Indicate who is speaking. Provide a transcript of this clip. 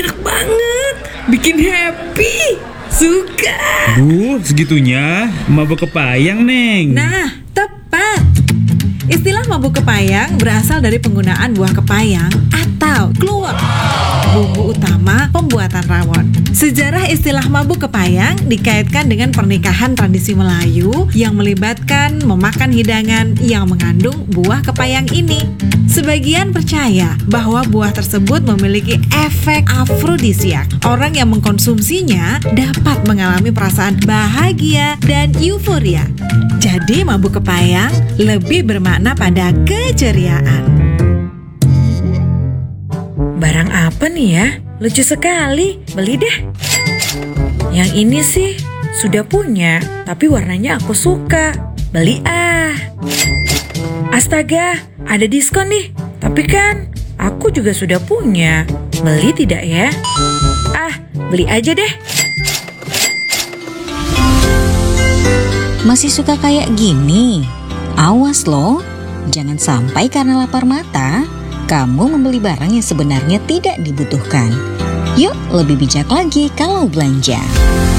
Speaker 1: enak banget, bikin happy, suka.
Speaker 2: Segitunya mabuk kepayang, Neng.
Speaker 1: Nah, tepat. Istilah mabuk kepayang berasal dari penggunaan buah kepayang atau kluwek, bumbu utama pembuatan rawon. Sejarah istilah mabuk kepayang dikaitkan dengan pernikahan tradisi Melayu yang melibatkan memakan hidangan yang mengandung buah kepayang ini. Sebagian percaya bahwa buah tersebut memiliki efek afrodisiak. Orang yang mengkonsumsinya dapat mengalami perasaan bahagia dan euforia. Jadi mabuk kepayang lebih bermakna pada keceriaan.
Speaker 3: Barang apa nih ya? Lucu sekali, beli deh. Yang ini sih sudah punya, tapi warnanya aku suka. Beli ah. Astaga, ada diskon nih. Tapi kan aku juga sudah punya. Beli tidak ya? Ah, beli aja deh.
Speaker 4: Masih suka kayak gini? Awas loh, jangan sampai karena lapar mata, kamu membeli barang yang sebenarnya tidak dibutuhkan. Yuk, lebih bijak lagi kalau belanja.